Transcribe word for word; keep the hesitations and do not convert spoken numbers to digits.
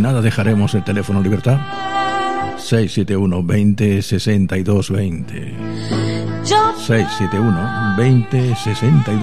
nada dejaremos el teléfono Libertad. seis siete uno, veinte, sesenta y dos, veinte. seis siete uno, veinte, sesenta y dos.